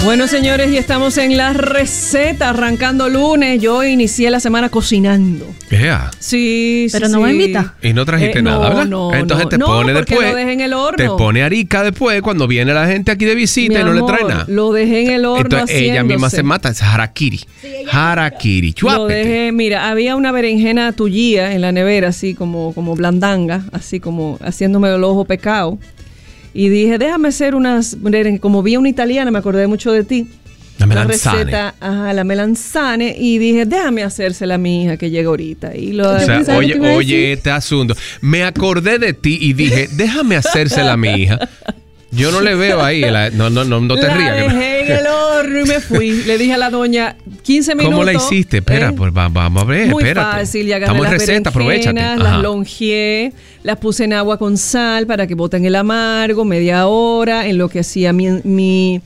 Bueno, señores, y estamos en la receta, arrancando lunes. Yo inicié la semana cocinando. Yeah. Sí, pero sí, no me sí. invita. Y no trajiste nada, ¿verdad? Entonces te pone después. Lo dejé en el horno. Te pone arica después cuando viene la gente aquí de visita. Mi y no amor, le trae nada. Lo dejé en el horno. Entonces ella misma se mata. Es harakiri. Sí, harakiri. Chuápete. Lo dejé, mira, había una berenjena tullía en la nevera, así como blandanga, así como haciéndome el ojo pecado. Y dije, déjame hacer unas, como vi una italiana, me acordé mucho de ti. La melanzane. Receta, la melanzane. Y dije, déjame hacérsela a mi hija que llega ahorita. Y lo o sea, oye, este asunto. Me acordé de ti y dije, déjame hacérsela a mi hija. Yo no le veo ahí. No te rías. La dejé en el horno y me fui. Le dije a la doña, 15 minutos. ¿Cómo la hiciste? Espera, pues vamos a ver. Muy espérate. fácil. Y agarré Estamos en las receta, aprovechate. Las longeé, las puse en agua con sal para que boten el amargo, media hora, en lo que hacía mi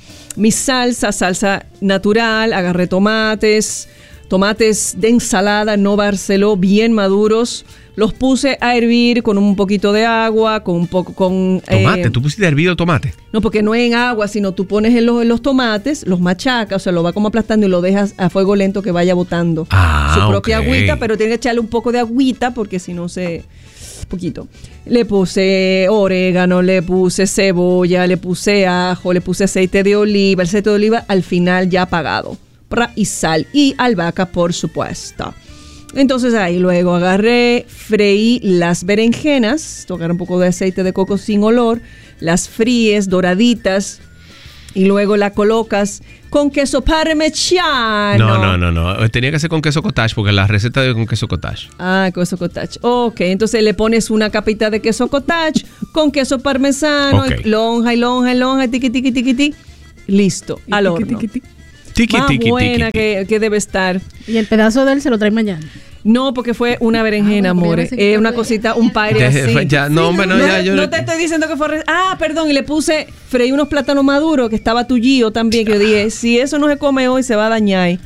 salsa natural. Agarré tomates de ensalada, no Barceló, bien maduros. Los puse a hervir con un poquito de agua, con un poco con... ¿Tomate? ¿Tú pusiste hervido tomate? No, porque no en agua, sino tú pones en los tomates, los machacas, o sea, lo va como aplastando y lo dejas a fuego lento que vaya botando su propia agüita, pero tienes que echarle un poco de agüita porque si no se... poquito. Le puse orégano, le puse cebolla, le puse ajo, le puse aceite de oliva. El aceite de oliva al final ya apagado. Y sal y albahaca, por supuesto. Entonces ahí luego agarré, freí las berenjenas, tocar un poco de aceite de coco sin olor, las fríes, doraditas, y luego la colocas con queso parmesano. No. Tenía que ser con queso cottage porque la receta de con queso cottage. Queso cottage. Ok, entonces le pones una capita de queso cottage con queso parmesano, Okay. lonja, tiqui. Listo, al horno. Más buena que debe estar. Y el pedazo de él se lo trae mañana. No, porque fue una berenjena, amores. Es una cosita, un pire así. No te estoy diciendo que fue... perdón, y le puse, freí unos plátanos maduros que estaba tullío también, que yo dije, si eso no se come hoy, se va a dañar.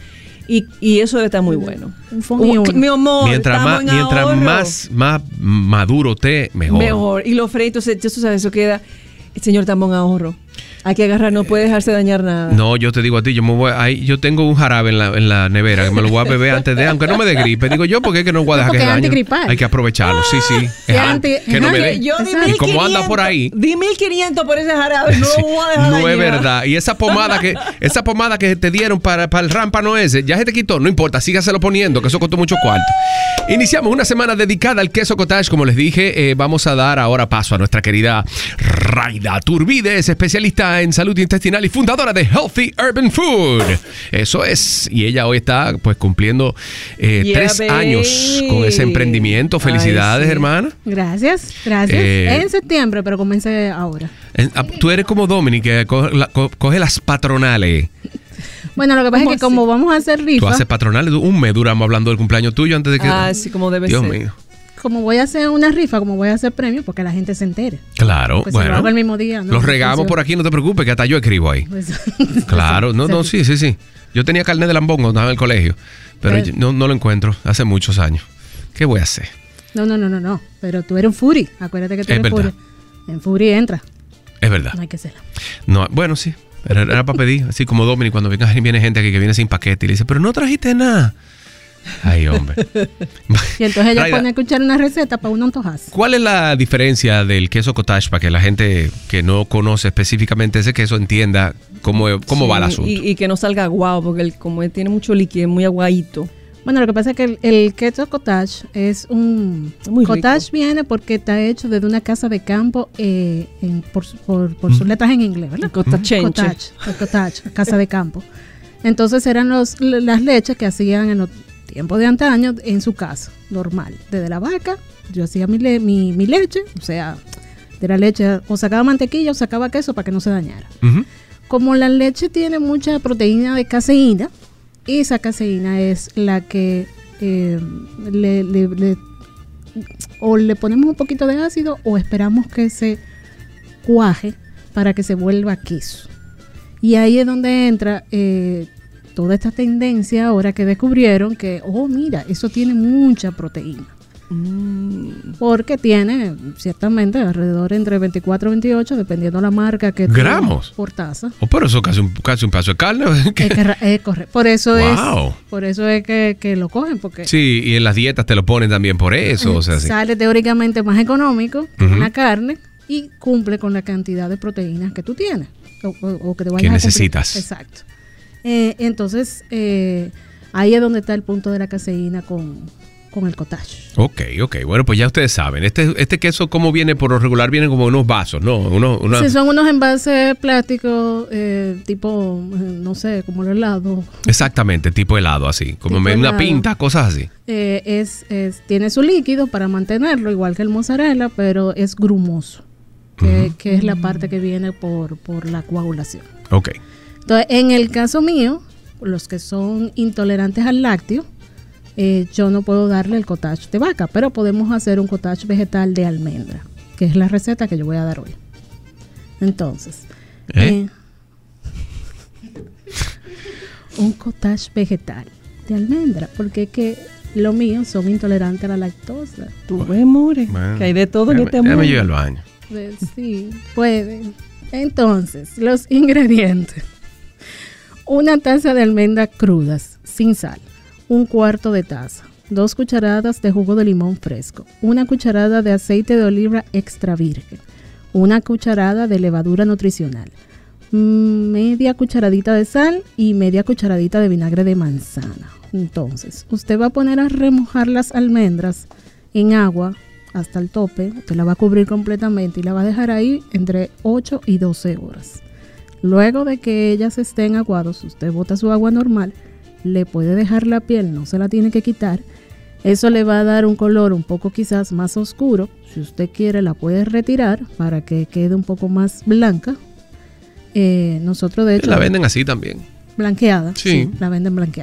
Y eso debe estar muy bueno. Mi amor, mientras más maduro esté, mejor. Y lo freí, entonces, tú sabes, eso queda... Señor Tambón, ahorro. Hay que agarrar, no puede dejarse dañar nada. No, yo te digo a ti, yo tengo un jarabe en la nevera que me lo voy a beber antes de, aunque no me dé gripe. Digo yo, ¿por qué que no voy a dejar que se dañe? Hay que aprovecharlo, sí. Que no me dé. Y como anda por ahí. Di 1,500 por ese jarabe, no lo voy a dejar No es verdad. Y esa pomada que te dieron para el rámpano ese, ya se te quitó. No importa, sígaselo poniendo, que eso costó mucho cuarto. Iniciamos una semana dedicada al queso cottage. Como les dije, vamos a dar ahora paso a nuestra querida Raida Turbides, especialista en salud intestinal y fundadora de Healthy Urban Food. Eso es. Y ella hoy está pues cumpliendo 3 años con ese emprendimiento. Felicidades, hermana. Gracias. En septiembre, pero comencé ahora. Tú eres como Dominic, que coge las patronales. Bueno, lo que pasa es que como vamos a hacer rifa... Tú haces patronales, un mes duramos hablando del cumpleaños tuyo antes de que... sí, como debe Dios ser. mío. Como voy a hacer una rifa, como voy a hacer premios, porque la gente se entere. Claro, pues bueno. Si lo hago el mismo día, ¿no? Los regamos por aquí, no te preocupes, que hasta yo escribo ahí. Pues, claro, sí. Yo tenía carnet de lambón cuando estaba en el colegio, pero no lo encuentro hace muchos años. ¿Qué voy a hacer? No. Pero tú eres un Fury. Acuérdate que tú eres Fury. En Fury entra. Es verdad. No hay que hacerla. No, bueno, sí. Era para pedir, así como Dominic, cuando viene gente aquí que viene sin paquete y le dice, pero no trajiste nada. Ay, hombre. Y entonces ella pone a escuchar una receta para uno antojarse. ¿Cuál es la diferencia del queso cottage para que la gente que no conoce específicamente ese queso entienda cómo va el asunto? Y que no salga aguado, porque como tiene mucho líquido, es muy aguadito. Bueno, lo que pasa es que el queso cottage es un... Muy cottage rico. Viene porque está hecho desde una casa de campo por sus letras en inglés, ¿verdad? Cottage, casa de campo. Entonces eran las leches que hacían en los tiempos de antaño en su casa, normal. Desde la vaca, yo hacía mi leche, o sea, de la leche o sacaba mantequilla o sacaba queso para que no se dañara. Uh-huh. Como la leche tiene mucha proteína de caseína, y esa caseína es la que o le ponemos un poquito de ácido o esperamos que se cuaje para que se vuelva queso. Y ahí es donde entra toda esta tendencia ahora que descubrieron que, mira, eso tiene mucha proteína. Porque tiene ciertamente alrededor entre 24 y 28, dependiendo la marca que gramos por taza. Pero eso casi un pedazo de carne. Correcto. Por eso es que lo cogen. Porque sí, y en las dietas te lo ponen también por eso. O sea, sale teóricamente más económico que una carne y cumple con la cantidad de proteínas que tú tienes o que te vayas que necesitas. Exacto. Entonces, ahí es donde está el punto de la caseína con el cottage. Ok. Bueno, pues ya ustedes saben. Este queso, ¿cómo viene? Por lo regular vienen como unos vasos, ¿no? Sí, son unos envases plásticos tipo, no sé, como el helado. Exactamente, tipo helado, así. Como una helado. Pinta, cosas así. Tiene su líquido para mantenerlo, igual que el mozzarella, pero es grumoso, que es la parte que viene por la coagulación. Ok. Entonces, en el caso mío, los que son intolerantes al lácteo, yo no puedo darle el cottage de vaca, pero podemos hacer un cottage vegetal de almendra, que es la receta que yo voy a dar hoy. Entonces, un cottage vegetal de almendra, porque es que lo mío son intolerantes a la lactosa. Tú ves, more, que hay de todo en este mundo. Déjame llegar al baño. Sí, pueden. Entonces, los ingredientes. Una taza de almendras crudas, sin sal. 1/4 de taza, 2 cucharadas de jugo de limón fresco, 1 cucharada de aceite de oliva extra virgen, 1 cucharada de levadura nutricional, media cucharadita de sal y media cucharadita de vinagre de manzana. Entonces, usted va a poner a remojar las almendras en agua hasta el tope, usted la va a cubrir completamente y la va a dejar ahí entre 8 y 12 horas. Luego de que ellas estén aguadas, usted bota su agua normal, le puede dejar la piel, no se la tiene que quitar. Eso le va a dar un color un poco quizás más oscuro. Si usted quiere la puede retirar para que quede un poco más blanca. Nosotros de hecho la venden así también. Blanqueada. Sí. La venden blanqueada.